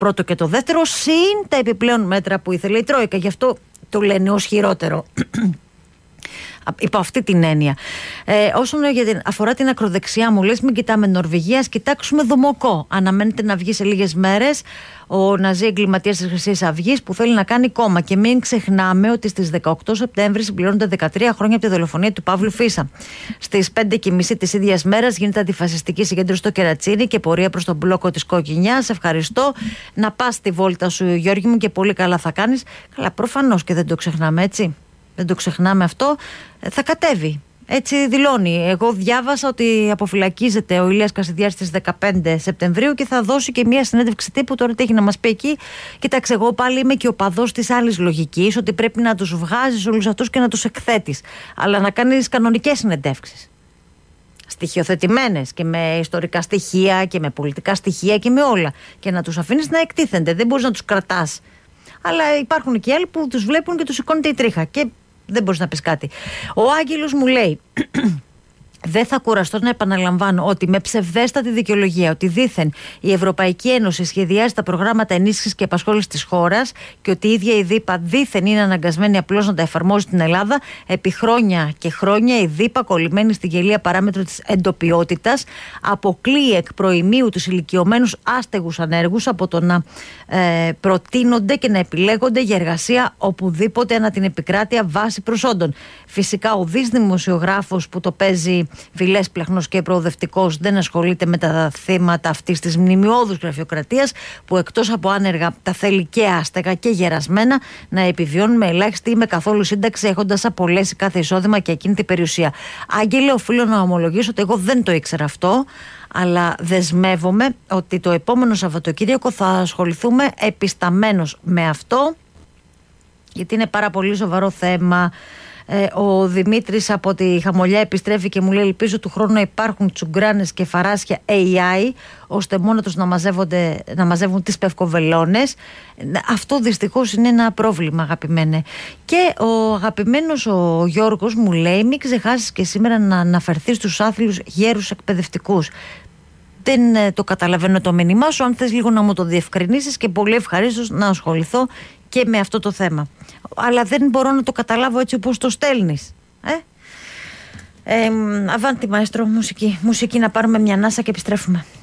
πρώτο και το δεύτερο, συν τα επιπλέον μέτρα που ήθελε η Τρόικα. Γι' αυτό το λένε ως χειρότερο. Υπό αυτή την έννοια. Όσον αφορά την ακροδεξιά, μου λες μην κοιτάμε Νορβηγία, ας κοιτάξουμε Δομοκό. Αναμένεται να βγει σε λίγες μέρες ο ναζί εγκληματίας της Χρυσής Αυγής που θέλει να κάνει κόμμα. Και μην ξεχνάμε ότι στις 18 Σεπτέμβρη συμπληρώνονται 13 χρόνια από τη δολοφονία του Παύλου Φίσα. Στις 5:30 της ίδιας μέρας γίνεται αντιφασιστική συγκέντρωση στο Κερατσίνι και πορεία προς τον μπλόκο της Κοκκινιάς. Ευχαριστώ. Να πας τη βόλτα σου, Γιώργη μου, και πολύ καλά θα κάνεις. Καλά, προφανώς και δεν το ξεχνάμε, έτσι. Δεν το ξεχνάμε αυτό. Θα κατέβει. Έτσι δηλώνει. Εγώ διάβασα ότι αποφυλακίζεται ο Ηλίας Κασιδιάρης στις 15 Σεπτεμβρίου και θα δώσει και μια συνέντευξη τύπου. Τώρα τι έχει να μας πει εκεί. Κοίταξε, εγώ πάλι είμαι και οπαδός της άλλης λογικής, ότι πρέπει να τους βγάζεις όλους αυτούς και να τους εκθέτεις. Αλλά να κάνεις κανονικές συνεντεύξεις. Στοιχειοθετημένες και με ιστορικά στοιχεία και με πολιτικά στοιχεία και με όλα. Και να τους αφήνεις να εκτίθενται. Δεν μπορείς να τους κρατάς. Αλλά υπάρχουν και άλλοι που τους βλέπουν και τους σηκώνεται η τρίχα. Και δεν μπορείς να πεις κάτι. Ο Άγγελος μου λέει: δεν θα κουραστώ να επαναλαμβάνω ότι με ψευδέστατη δικαιολογία ότι δήθεν η Ευρωπαϊκή Ένωση σχεδιάζει τα προγράμματα ενίσχυσης και απασχόλησης της χώρας και ότι η ίδια η ΔΥΠΑ δήθεν είναι αναγκασμένη απλώς να τα εφαρμόζει στην Ελλάδα, επί χρόνια και χρόνια η ΔΥΠΑ, κολλημένη στη γελία παράμετρο της εντοπιότητας, αποκλείει εκ προημίου τους ηλικιωμένους άστεγους ανέργους από το να προτείνονται και να επιλέγονται για εργασία οπουδήποτε ανά την επικράτεια βάση προσόντων. Φυσικά ο δις δημοσιογράφος που το παίζει φιλές, πλαχνός και προοδευτικός δεν ασχολείται με τα θέματα αυτής της μνημειώδους γραφειοκρατίας που εκτός από άνεργα τα θέλει και άστεγα και γερασμένα να επιβιώνουν με ελάχιστη ή με καθόλου σύνταξη, έχοντας απολέσει κάθε εισόδημα και ακίνητη περιουσία. Άγγελε, οφείλω να ομολογήσω ότι εγώ δεν το ήξερα αυτό, αλλά δεσμεύομαι ότι το επόμενο Σαββατοκύριακο θα ασχοληθούμε επισταμένως με αυτό, γιατί είναι πάρα πολύ σοβαρό θέμα. Ο Δημήτρης από τη Χαμολιά επιστρέφει και μου λέει: ελπίζω του χρόνου να υπάρχουν τσουγκράνες και φαράσια AI, ώστε μόνο τους να μαζεύουν τις πευκοβελώνες. Αυτό δυστυχώς είναι ένα πρόβλημα, αγαπημένε. Και ο αγαπημένος ο Γιώργος μου λέει: μην ξεχάσεις και σήμερα να αναφερθείς στους άθλιους γέρους εκπαιδευτικούς. Δεν το καταλαβαίνω το μήνυμά σου. Αν θες λίγο να μου το διευκρινίσεις, και πολύ ευχαρίστως να ασχοληθώ και με αυτό το θέμα. Αλλά δεν μπορώ να το καταλάβω έτσι όπως το στέλνεις. Αβάντι, μαέστρο, μουσική. Μουσική, να πάρουμε μια ανάσα και επιστρέφουμε.